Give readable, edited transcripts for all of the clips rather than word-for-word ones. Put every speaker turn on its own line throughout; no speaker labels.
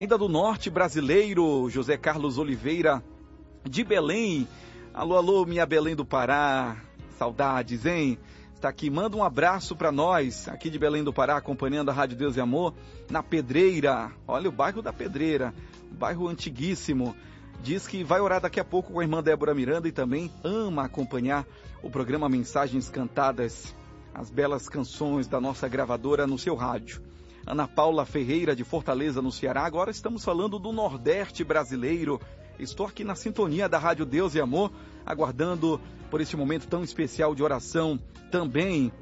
Ainda do norte brasileiro, José Carlos Oliveira, de Belém. Alô, alô, minha Belém do Pará. Saudades, hein? Está aqui, manda um abraço para nós, aqui de Belém do Pará, acompanhando a Rádio Deus e Amor, na Pedreira. Olha o bairro da Pedreira, um bairro antiguíssimo. Diz que vai orar daqui a pouco com a irmã Débora Miranda e também ama acompanhar o programa Mensagens Cantadas, as belas canções da nossa gravadora no seu rádio. Ana Paula Ferreira, de Fortaleza, no Ceará. Agora estamos falando do Nordeste brasileiro. Estou aqui na sintonia da Rádio Deus e Amor, aguardando por esse momento tão especial de oração. Também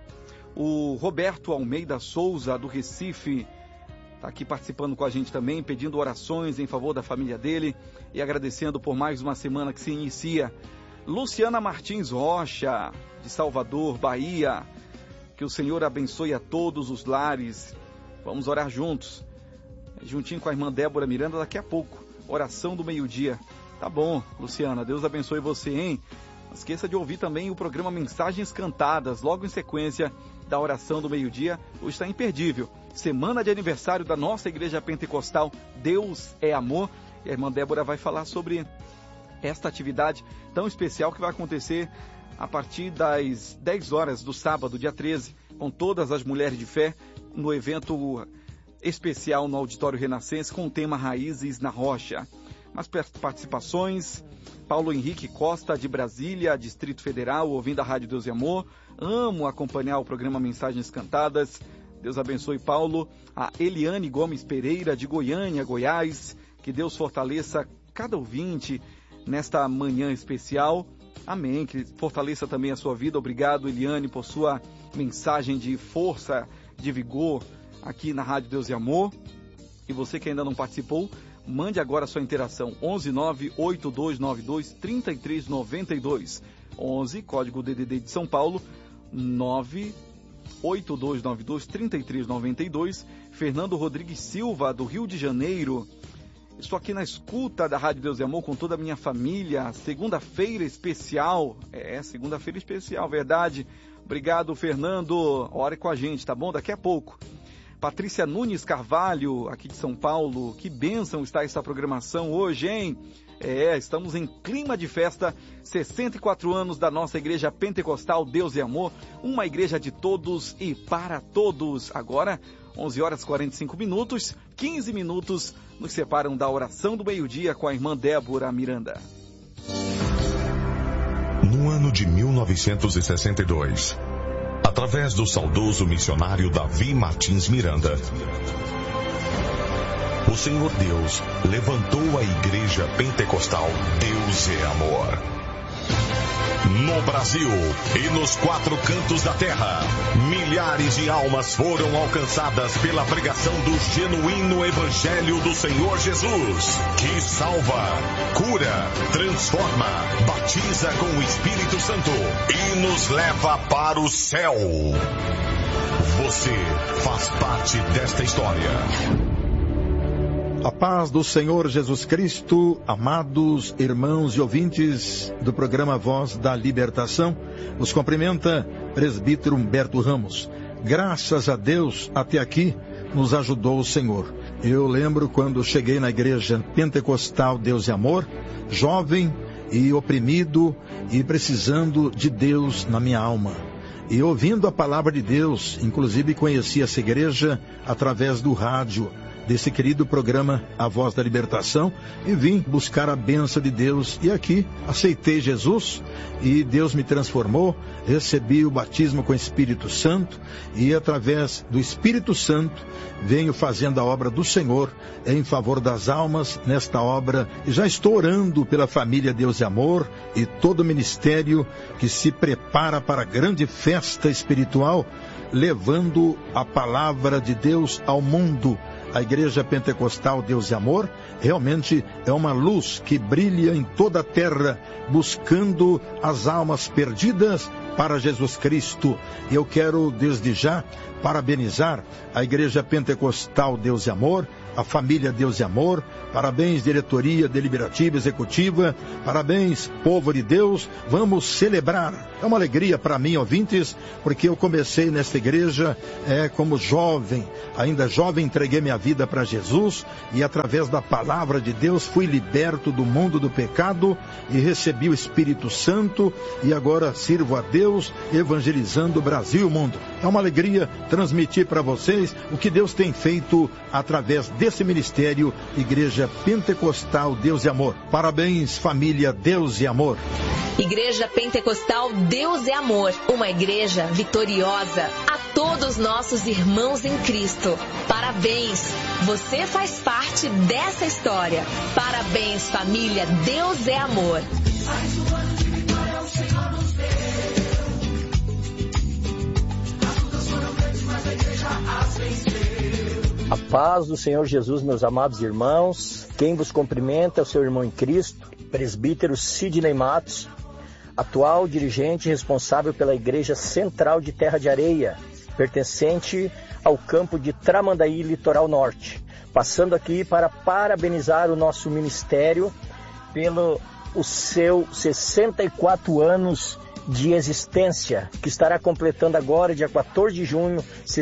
o Roberto Almeida Souza, do Recife, está aqui participando com a gente também, pedindo orações em favor da família dele e agradecendo por mais uma semana que se inicia. Luciana Martins Rocha, de Salvador, Bahia. Que o Senhor abençoe a todos os lares. Vamos orar juntos, juntinho com a irmã Débora Miranda daqui a pouco. Oração do meio-dia. Tá bom, Luciana, Deus abençoe você, hein? Não esqueça de ouvir também o programa Mensagens Cantadas, logo em sequência da oração do meio-dia. Hoje está imperdível. Semana de aniversário da nossa Igreja Pentecostal, Deus é Amor. E a irmã Débora vai falar sobre esta atividade tão especial que vai acontecer a partir das 10 horas do sábado, dia 13, com todas as mulheres de fé, no evento especial no Auditório Renascença, com o tema Raízes na Rocha. Mas participações, Paulo Henrique Costa, de Brasília, Distrito Federal, ouvindo a Rádio Deus e Amor. Amo acompanhar o programa Mensagens Cantadas. Deus abençoe, Paulo. A Eliane Gomes Pereira, de Goiânia, Goiás. Que Deus fortaleça cada ouvinte nesta manhã especial. Amém, que fortaleça também a sua vida. Obrigado, Eliane, por sua mensagem de força, de vigor aqui na Rádio Deus e Amor. E você que ainda não participou, mande agora a sua interação. 11982923392. 11, código DDD de São Paulo, 982923392. Fernando Rodrigues Silva, do Rio de Janeiro. Estou aqui na escuta da Rádio Deus e Amor com toda a minha família. Segunda-feira especial. Segunda-feira especial, verdade. Obrigado, Fernando. Ore com a gente, tá bom? Daqui a pouco. Patrícia Nunes Carvalho, aqui de São Paulo. Que bênção está essa programação hoje, hein? Estamos em clima de festa. 64 anos da nossa Igreja Pentecostal Deus e Amor. Uma igreja de todos e para todos. Agora, 11 horas e 45 minutos. 15 minutos nos separam da oração do meio-dia com a irmã Débora Miranda.
No ano de 1962, através do saudoso missionário Davi Martins Miranda, o Senhor Deus levantou a Igreja Pentecostal Deus é Amor. No Brasil e nos 4 cantos da terra, milhares de almas foram alcançadas pela pregação do genuíno Evangelho do Senhor Jesus, que salva, cura, transforma, batiza com o Espírito Santo e nos leva para o céu. Você faz parte desta história.
A paz do Senhor Jesus Cristo, amados irmãos e ouvintes do programa Voz da Libertação, os cumprimenta presbítero Humberto Ramos. Graças a Deus, até aqui nos ajudou o Senhor. Eu lembro quando cheguei na Igreja Pentecostal Deus e Amor, jovem e oprimido e precisando de Deus na minha alma. E ouvindo a palavra de Deus, inclusive conheci essa igreja através do rádio, desse querido programa A Voz da Libertação, e vim buscar a bênção de Deus. E aqui aceitei Jesus e Deus me transformou, recebi o batismo com o Espírito Santo e através do Espírito Santo venho fazendo a obra do Senhor em favor das almas nesta obra. E já estou orando pela família Deus e Amor e todo o ministério que se prepara para a grande festa espiritual, levando a palavra de Deus ao mundo. A Igreja Pentecostal Deus e Amor realmente é uma luz que brilha em toda a terra, buscando as almas perdidas para Jesus Cristo. Eu quero desde já parabenizar a Igreja Pentecostal Deus e Amor a família Deus e Amor, parabéns diretoria deliberativa executiva, parabéns povo de Deus, vamos celebrar. É uma alegria para mim, ouvintes, porque eu comecei nesta igreja como jovem, ainda jovem, entreguei minha vida para Jesus e através da palavra de Deus fui liberto do mundo do pecado e recebi o Espírito Santo e agora sirvo a Deus evangelizando o Brasil e o mundo. É uma alegria transmitir para vocês o que Deus tem feito através desse ministério, Igreja Pentecostal Deus e Amor. Parabéns, família Deus e Amor.
Igreja Pentecostal Deus e Amor, uma igreja vitoriosa. A todos nossos irmãos em Cristo, parabéns! Você faz parte dessa história. Parabéns, família Deus é Amor. Mais um ano de vitória o Senhor nos deu. As lutas foram grandes, mas a igreja as venceu.
A paz do Senhor Jesus, meus amados irmãos. Quem vos cumprimenta é o seu irmão em Cristo, presbítero Sidney Matos, atual dirigente responsável pela Igreja Central de Terra de Areia, pertencente ao campo de Tramandaí, Litoral Norte. Passando aqui para parabenizar o nosso ministério pelo seu 64 anos de existência, que estará completando agora, dia 14 de junho,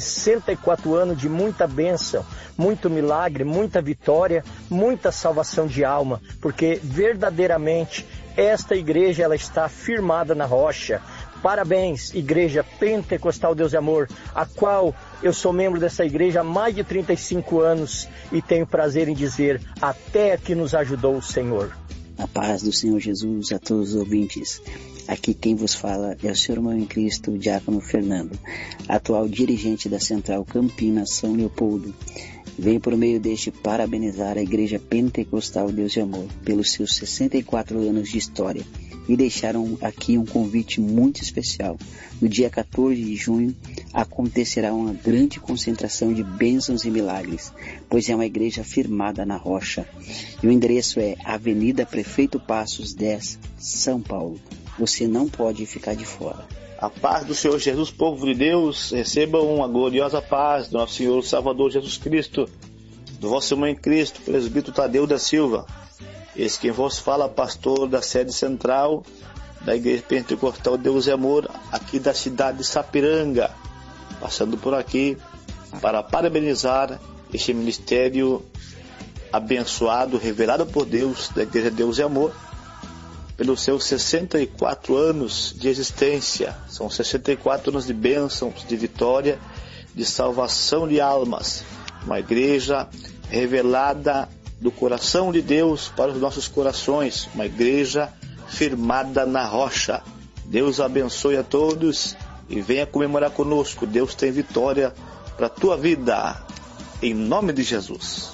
64 anos de muita bênção, muito milagre, muita vitória, muita salvação de alma, porque verdadeiramente esta igreja ela está firmada na rocha. Parabéns, Igreja Pentecostal Deus e Amor, a qual eu sou membro dessa igreja há mais de 35 anos e tenho prazer em dizer, até que nos ajudou o Senhor.
A paz do Senhor Jesus a todos os ouvintes. Aqui quem vos fala é o seu irmão em Cristo, Diácono Fernando, atual dirigente da Central Campinas São Leopoldo. Venho por meio deste parabenizar a Igreja Pentecostal Deus e Amor pelos seus 64 anos de história e deixaram aqui um convite muito especial. No dia 14 de junho acontecerá uma grande concentração de bênçãos e milagres, pois é uma igreja firmada na rocha. E o endereço é Avenida Prefeito Passos 10, São Paulo. Você não pode ficar de fora.
A paz do Senhor Jesus, povo de Deus, recebam a gloriosa paz do nosso Senhor Salvador Jesus Cristo, do vosso irmão em Cristo, presbítero Tadeu da Silva. Esse quem vos fala, pastor da sede central da Igreja Pentecostal Deus e Amor, aqui da cidade de Sapiranga, passando por aqui para parabenizar este ministério abençoado, revelado por Deus, da Igreja Deus e Amor, pelos seus 64 anos de existência. São 64 anos de bênçãos, de vitória, de salvação de almas. Uma igreja revelada do coração de Deus para os nossos corações. Uma igreja firmada na rocha. Deus abençoe a todos e venha comemorar conosco. Deus tem vitória para a tua vida. Em nome de Jesus.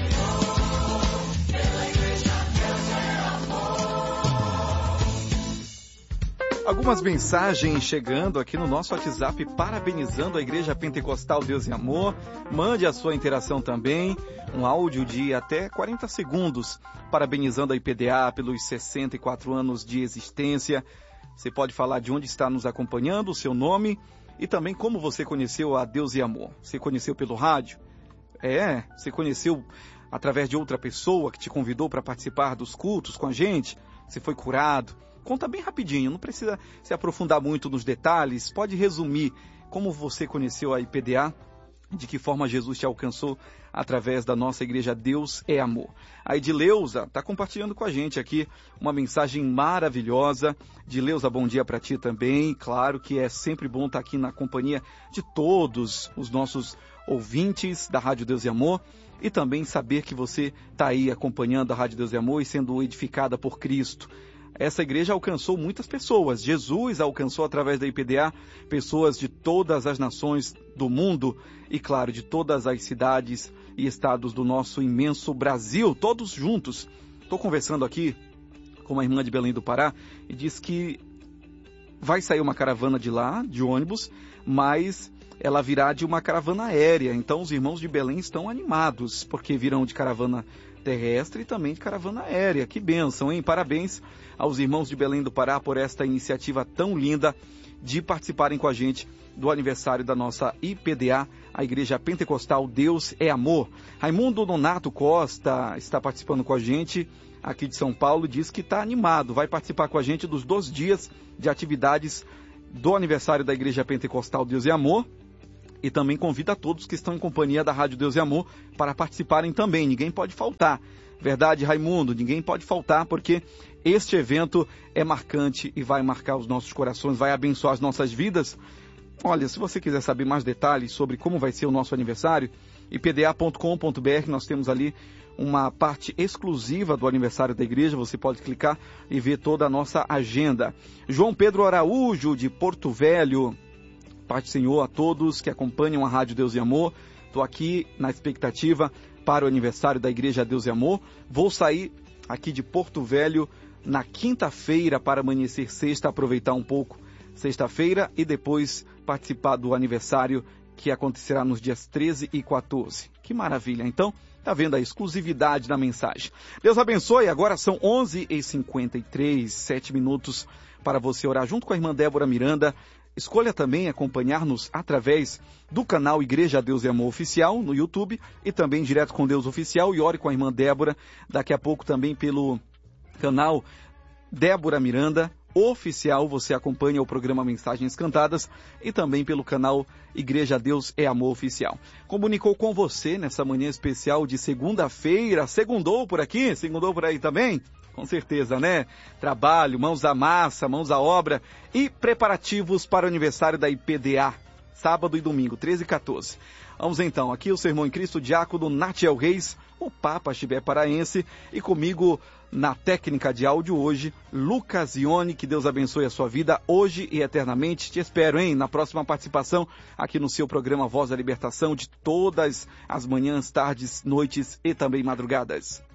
Algumas mensagens chegando aqui no nosso WhatsApp, parabenizando a Igreja Pentecostal Deus e Amor. Mande a sua interação também, um áudio de até 40 segundos, parabenizando a IPDA pelos 64 anos de existência. Você pode falar de onde está nos acompanhando, o seu nome e também como você conheceu a Deus e Amor. Você conheceu pelo rádio? Você conheceu através de outra pessoa que te convidou para participar dos cultos com a gente? Você foi curado? Conta bem rapidinho, não precisa se aprofundar muito nos detalhes, pode resumir como você conheceu a IPDA, de que forma Jesus te alcançou através da nossa igreja Deus é Amor. A Edileuza está compartilhando com a gente aqui uma mensagem maravilhosa. Edileuza, bom dia para ti também. Claro que é sempre bom estar aqui na companhia de todos os nossos ouvintes da Rádio Deus e Amor e também saber que você está aí acompanhando a Rádio Deus e Amor e sendo edificada por Cristo. Essa igreja alcançou muitas pessoas. Jesus alcançou através da IPDA pessoas de todas as nações do mundo e, claro, de todas as cidades e estados do nosso imenso Brasil, todos juntos. Estou conversando aqui com uma irmã de Belém do Pará e diz que vai sair uma caravana de lá, de ônibus, mas ela virá de uma caravana aérea. Então os irmãos de Belém estão animados, porque virão de caravana terrestre e também de caravana aérea. Que bênção, hein? Parabéns aos irmãos de Belém do Pará por esta iniciativa tão linda de participarem com a gente do aniversário da nossa IPDA, a Igreja Pentecostal Deus é Amor. Raimundo Nonato Costa está participando com a gente aqui de São Paulo, diz que está animado, vai participar com a gente dos 2 dias de atividades do aniversário da Igreja Pentecostal Deus é Amor, e também convida a todos que estão em companhia da Rádio Deus é Amor para participarem também, ninguém pode faltar. Verdade, Raimundo, ninguém pode faltar, porque este evento é marcante e vai marcar os nossos corações, vai abençoar as nossas vidas. Olha, se você quiser saber mais detalhes sobre como vai ser o nosso aniversário, ipda.com.br, nós temos ali uma parte exclusiva do aniversário da igreja, você pode clicar e ver toda a nossa agenda. João Pedro Araújo, de Porto Velho, Pai do Senhor a todos que acompanham a Rádio Deus e Amor. Estou aqui na expectativa para o aniversário da Igreja Deus e Amor. Vou sair aqui de Porto Velho na quinta-feira para amanhecer sexta, aproveitar um pouco sexta-feira e depois participar do aniversário que acontecerá nos dias 13 e 14. Que maravilha! Então, tá vendo a exclusividade da mensagem. Deus abençoe. Agora são 11h53, 7 minutos para você orar junto com a irmã Débora Miranda. Escolha também acompanhar-nos através do canal Igreja Deus e Amor Oficial no YouTube e também Direto com Deus Oficial, e ore com a irmã Débora daqui a pouco também pelo canal Débora Miranda Oficial. Você acompanha o programa Mensagens Cantadas e também pelo canal Igreja Deus e Amor Oficial. Comunicou com você nessa manhã especial de segunda-feira. Segundou por aqui? Segundou por aí também? Com certeza, né? Trabalho, mãos à massa, mãos à obra e preparativos para o aniversário da IPDA, sábado e domingo, 13 e 14. Vamos então, aqui o seu irmão em Cristo, diácono Natiel Reis, o Papa Chibé Paraense, e comigo na técnica de áudio hoje, Lucas Ione. Que Deus abençoe a sua vida hoje e eternamente. Te espero, hein, na próxima participação aqui no seu programa Voz da Libertação, de todas as manhãs, tardes, noites e também madrugadas.